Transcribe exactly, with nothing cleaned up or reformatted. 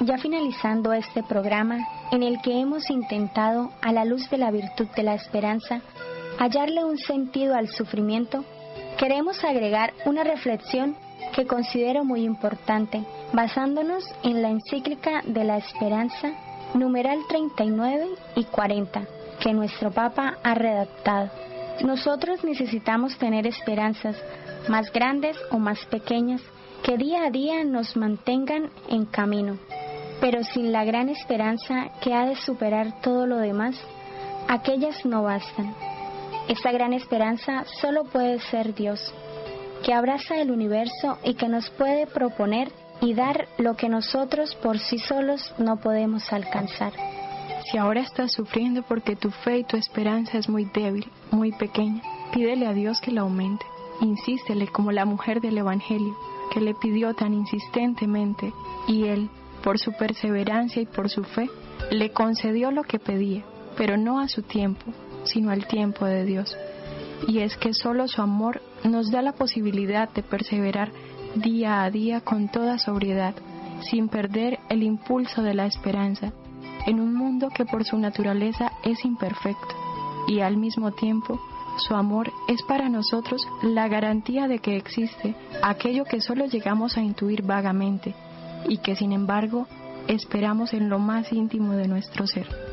ya finalizando este programa en el que hemos intentado, a la luz de la virtud de la esperanza, hallarle un sentido al sufrimiento, queremos agregar una reflexión que considero muy importante, basándonos en la encíclica de la esperanza, numeral treinta y nueve y cuarenta, que nuestro Papa ha redactado. Nosotros necesitamos tener esperanzas, más grandes o más pequeñas, que día a día nos mantengan en camino. Pero sin la gran esperanza que ha de superar todo lo demás, aquellas no bastan. Esa gran esperanza solo puede ser Dios, que abraza el universo y que nos puede proponer y dar lo que nosotros por sí solos no podemos alcanzar. Si ahora estás sufriendo porque tu fe y tu esperanza es muy débil, muy pequeña, pídele a Dios que la aumente. Insístele como la mujer del Evangelio, que le pidió tan insistentemente, y Él, por su perseverancia y por su fe, le concedió lo que pedía, pero no a su tiempo, sino al tiempo de Dios. Y es que solo su amor nos da la posibilidad de perseverar día a día con toda sobriedad, sin perder el impulso de la esperanza, en un mundo que por su naturaleza es imperfecto, y al mismo tiempo su amor es para nosotros la garantía de que existe aquello que solo llegamos a intuir vagamente y que sin embargo esperamos en lo más íntimo de nuestro ser.